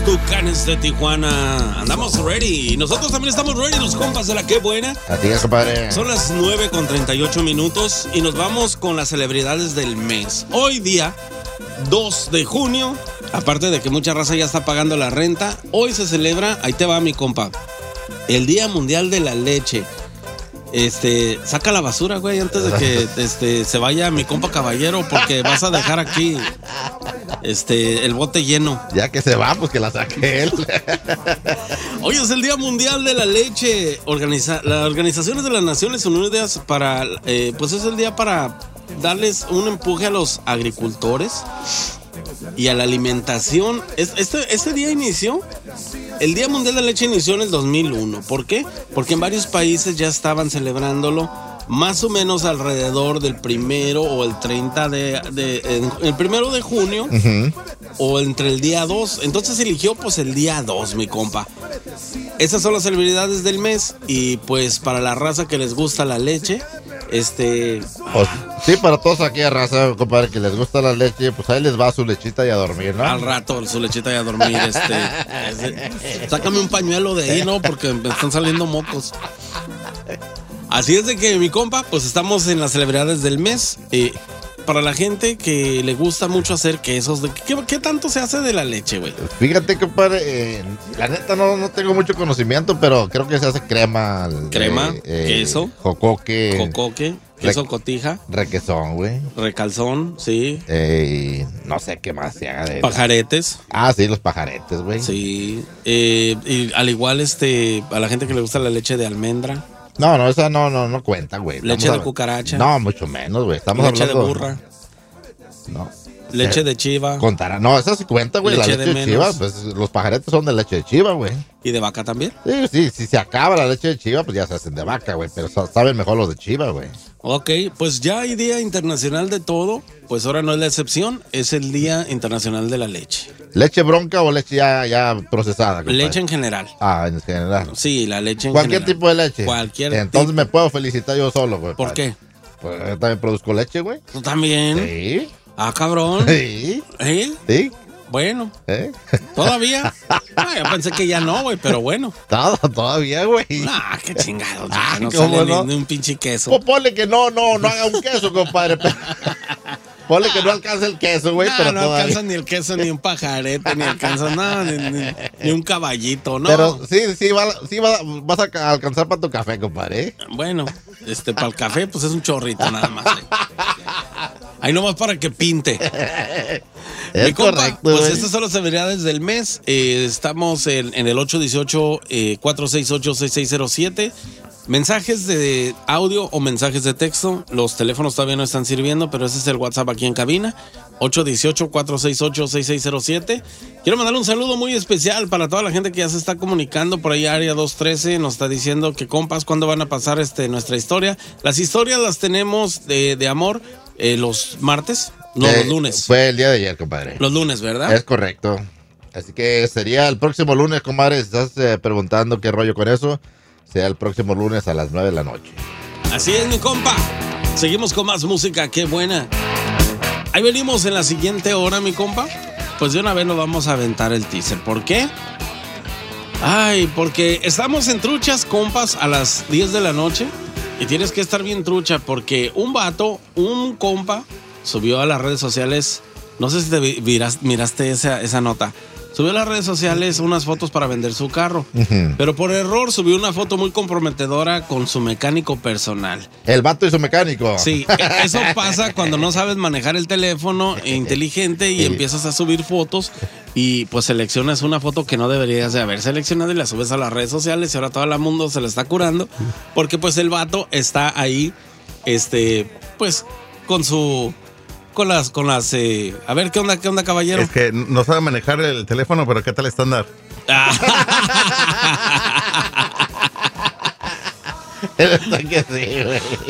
Tucanes de Tijuana, andamos ready. Y nosotros también estamos ready, los compas de la Qué Buena. Así es, compadre. Son las 9:38 y nos vamos con las celebridades del mes. Hoy día, 2 de junio, aparte de que mucha raza ya está pagando la renta, hoy se celebra, ahí te va mi compa, el Día Mundial de la Leche. Saca la basura, güey, antes de que se vaya mi compa caballero, porque vas a dejar aquí el bote lleno. Ya que se va, pues que la saque él. Hoy es el Día Mundial de la Leche. Las organizaciones de las Naciones Unidas pues es el día para darles un empuje a los agricultores y a la alimentación. Este día inició. El Día Mundial de la Leche inició en el 2001. ¿Por qué? Porque en varios países ya estaban celebrándolo más o menos alrededor del 1 o el 30 el 1 de junio, o entre el día 2. Entonces se eligió pues el día 2, mi compa. Esas son las celebridades del mes. Y pues para la raza que les gusta la leche, sí, para todos aquí a raza, compadre, que les gusta la leche, pues ahí les va su lechita y a dormir, ¿no? Al rato su lechita y a dormir. Sácame un pañuelo de ahí, ¿no? Porque me están saliendo mocos. Así es de que, mi compa, pues estamos en las celebridades del mes. Para la gente que le gusta mucho hacer quesos, ¿qué tanto se hace de la leche, güey? Fíjate, compadre, la neta no tengo mucho conocimiento, pero creo que se hace crema. Crema, queso. Jocoque. Queso cotija. Requesón, güey. Recalzón, sí. No sé qué más se haga de... Pajaretes. Sí, los pajaretes, güey. Sí. Y al igual, a la gente que le gusta la leche de almendra. No, esa no cuenta, güey. Leche de cucaracha. No, mucho menos, güey. Leche de burra. No. Leche de chiva. Contará. No, esa sí cuenta, güey. La leche de chiva, pues los pajaretes son de leche de chiva, güey. ¿Y de vaca también? Sí, si se acaba la leche de chiva, pues ya se hacen de vaca, güey. Pero saben mejor los de chiva, güey. Ok, pues ya hay Día Internacional de todo. Pues ahora no es la excepción. Es el Día Internacional de la Leche. ¿Leche bronca o leche ya procesada, compadre? Leche en general. En general. Sí, la leche en ¿Cualquier general. tipo de leche? Entonces me puedo felicitar yo solo, güey. ¿Por qué? Pues yo también produzco leche, güey. ¿Tú también? Sí. Cabrón. Sí. Sí. Bueno. ¿Todavía? Yo pensé que ya no, güey, pero bueno. Todavía, güey. Qué chingado. No sale ni un pinche queso. Pues ponle que no haga un queso, compadre. Ponle que no alcanza el queso, güey, pero no todavía. alcanza ni el queso, ni un pajarete, ni alcanza nada, ni un caballito, ¿no? Pero sí vas a alcanzar para tu café, compadre. Bueno, para el café, pues es un chorrito nada más. Ahí nomás para que pinte. Es correcto, pues güey. estas son las celebridades del mes. Estamos en el 818-468-6607. Mensajes de audio o mensajes de texto. Los teléfonos todavía no están sirviendo, pero ese es el WhatsApp aquí en cabina. 818-468-6607. Quiero mandarle un saludo muy especial para toda la gente que ya se está comunicando por ahí. Área 213 nos está diciendo que, compas, ¿cuándo van a pasar nuestra historia? Las historias las tenemos de amor los martes. No, los lunes. Fue el día de ayer, compadre. Los lunes, ¿verdad? Es correcto. Así que sería el próximo lunes, compadre. Si estás preguntando qué rollo con eso, sea el próximo lunes a las 9 de la noche. Así es, mi compa. Seguimos con más música, qué buena. Ahí venimos en la siguiente hora, mi compa. Pues de una vez nos vamos a aventar el teaser. ¿Por qué? Porque estamos en truchas, compas, a las 10 de la noche. Y tienes que estar bien trucha porque un compa, subió a las redes sociales, no sé si te miraste esa nota. Subió a las redes sociales unas fotos para vender su carro, pero por error subió una foto muy comprometedora con su mecánico personal. El vato y su mecánico. Sí, eso pasa cuando no sabes manejar el teléfono inteligente y empiezas a subir fotos y pues seleccionas una foto que no deberías de haber seleccionado y la subes a las redes sociales y ahora todo el mundo se la está curando porque pues el vato está ahí, pues con las a ver, ¿qué onda, caballero? Es que no sabe manejar el teléfono, pero ¿qué tal estándar? Que sí, güey.